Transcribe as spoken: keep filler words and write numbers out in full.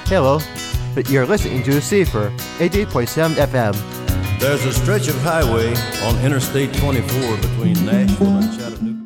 Hello, but you're listening to Safer eighty-eight point seven F M. There's a stretch of highway on Interstate twenty-four between Nashville and Chattanooga.